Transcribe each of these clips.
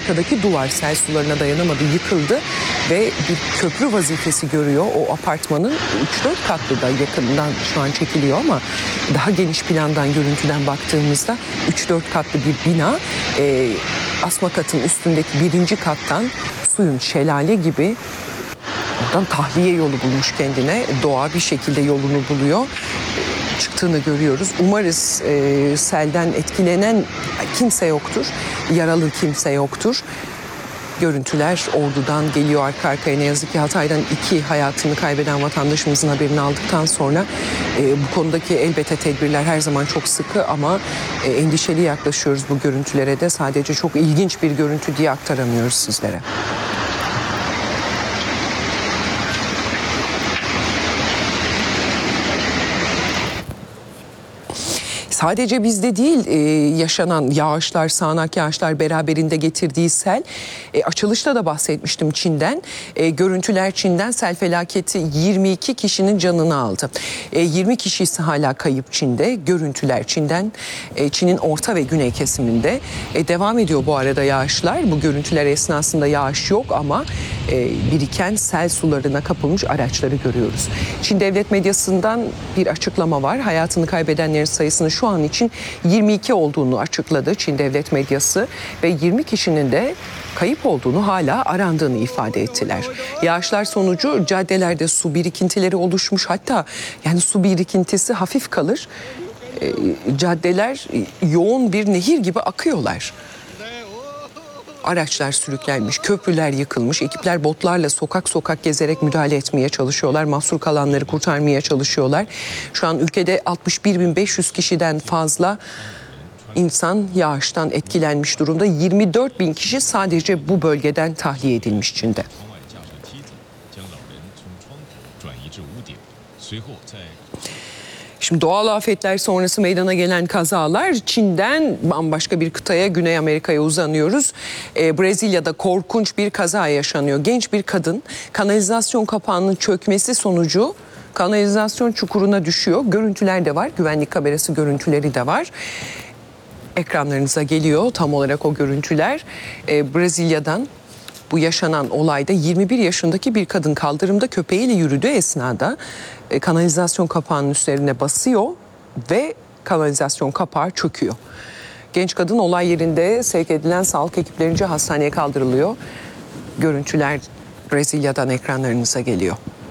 arkadaki duvar sel sularına dayanamadı, yıkıldı ve bir köprü vazifesi görüyor. O apartmanın 3-4 katlı da yakından şu an çekiliyor ama daha geniş plandan, görüntüden baktığımızda 3-4 katlı bir bina. Asma katın üstündeki birinci kattan suyun şelale gibi oradan tahliye yolu bulmuş kendine. Doğa bir şekilde yolunu buluyor. Çıktığını görüyoruz. Umarız selden etkilenen kimse yoktur. Yaralı kimse yoktur. Görüntüler Ordu'dan geliyor arka arkaya. Ne yazık ki Hatay'dan 2 hayatını kaybeden vatandaşımızın haberini aldıktan sonra bu konudaki elbette tedbirler her zaman çok sıkı ama endişeli yaklaşıyoruz bu görüntülere de. Sadece çok ilginç bir görüntü diye aktaramıyoruz sizlere. Sadece bizde değil yaşanan yağışlar, sağanak yağışlar beraberinde getirdiği sel. Açılışta da bahsetmiştim Çin'den. Görüntüler Çin'den, sel felaketi 22 kişinin canını aldı. 20 kişi ise hala kayıp Çin'de. Görüntüler Çin'den, Çin'in orta ve güney kesiminde. Devam ediyor bu arada yağışlar. Bu görüntüler esnasında yağış yok ama biriken sel sularına kapılmış araçları görüyoruz. Çin devlet medyasından bir açıklama var. Hayatını kaybedenlerin sayısını şu an için 22 olduğunu açıkladı Çin devlet medyası ve 20 kişinin de kayıp olduğunu, hala arandığını ifade ettiler. Yağışlar sonucu caddelerde su birikintileri oluşmuş, hatta yani su birikintisi hafif kalır. Caddeler yoğun bir nehir gibi akıyorlar. Araçlar sürüklenmiş, köprüler yıkılmış, ekipler botlarla sokak sokak gezerek müdahale etmeye çalışıyorlar. Mahsur kalanları kurtarmaya çalışıyorlar. Şu an ülkede 61.500 kişiden fazla insan yağıştan etkilenmiş durumda. 24.000 kişi sadece bu bölgeden tahliye edilmiş Çin'de. Şimdi doğal afetler sonrası meydana gelen kazalar, Çin'den bambaşka bir kıtaya, Güney Amerika'ya uzanıyoruz. Brezilya'da korkunç bir kaza yaşanıyor. Genç bir kadın kanalizasyon kapağının çökmesi sonucu kanalizasyon çukuruna düşüyor. Görüntüler de var, güvenlik kamerası görüntüleri de var. Ekranlarınıza geliyor tam olarak o görüntüler. Brezilya'dan bu yaşanan olayda 21 yaşındaki bir kadın kaldırımda köpeğiyle yürüdüğü esnada kanalizasyon kapağının üzerine basıyor ve kanalizasyon kapağı çöküyor. Genç kadın olay yerinde sevk edilen sağlık ekiplerince hastaneye kaldırılıyor. Görüntüler Brezilya'dan ekranlarınıza geliyor.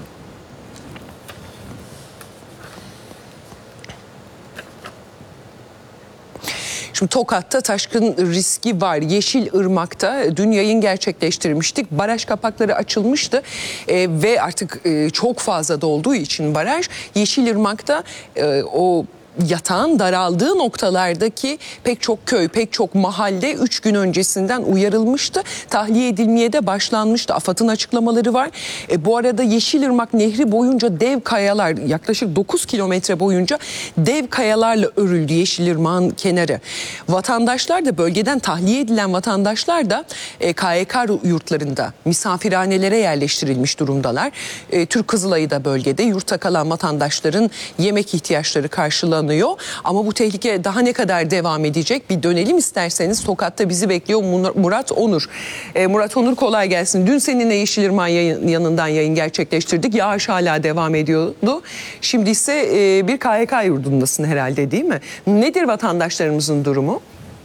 Şimdi Tokat'ta taşkın riski var. Yeşilırmak'ta dün yayın gerçekleştirmiştik. Baraj kapakları açılmıştı ve artık çok fazla dolduğu için baraj, Yeşilırmak'ta o yatağın daraldığı noktalardaki pek çok köy, pek çok mahalle 3 gün öncesinden uyarılmıştı. Tahliye edilmeye de başlanmıştı. AFAD'ın açıklamaları var. Bu arada Yeşilırmak Nehri boyunca dev kayalar, yaklaşık 9 kilometre boyunca dev kayalarla örüldü Yeşilırmak'ın kenarı. Vatandaşlar da, bölgeden tahliye edilen vatandaşlar da KYK yurtlarında misafirhanelere yerleştirilmiş durumdalar. Türk Kızılay'ı da bölgede, yurtta kalan vatandaşların yemek ihtiyaçları karşılanıyor. Ama bu tehlike daha ne kadar devam edecek? Bir dönelim isterseniz. Tokat'ta bizi bekliyor Murat Onur. Murat Onur, kolay gelsin. Dün seninle Yeşilırmak'ın yanından yayın gerçekleştirdik. Yağış hala devam ediyordu. Şimdi ise bir KYK yurdundasın herhalde, değil mi? Nedir vatandaşlarımızın durumu?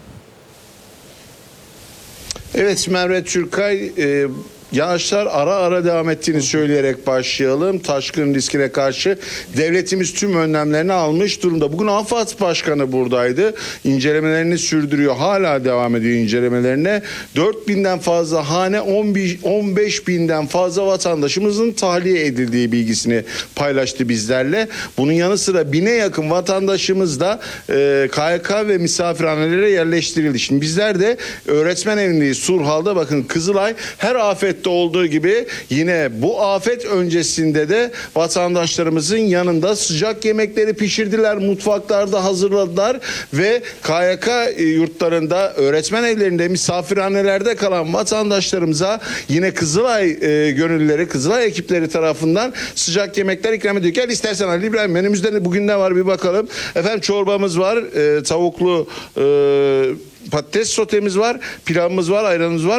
Evet Merve Türkay, yağışlar ara ara devam ettiğini söyleyerek başlayalım. Taşkın riskine karşı devletimiz tüm önlemlerini almış durumda. Bugün AFAD Başkanı buradaydı. İncelemelerini sürdürüyor. Hala devam ediyor incelemelerine. 4.000'den fazla hane, 15.000'den fazla vatandaşımızın tahliye edildiği bilgisini paylaştı bizlerle. Bunun yanı sıra 1000'e yakın vatandaşımız da KYK ve misafirhanelere yerleştirildi. Şimdi bizler de öğretmen evindeyiz Surhal'da. Bakın Kızılay her afet olduğu gibi yine bu afet öncesinde de vatandaşlarımızın yanında sıcak yemekleri pişirdiler, mutfaklarda hazırladılar ve KYK yurtlarında, öğretmen evlerinde, misafirhanelerde kalan vatandaşlarımıza yine Kızılay gönüllüleri, Kızılay ekipleri tarafından sıcak yemekler ikram ediyor. Gel istersen Ali İbrahim, menümüzde bugün ne var bir bakalım. Efendim çorbamız var, tavuklu patates sotemiz var, pilavımız var, ayranımız var.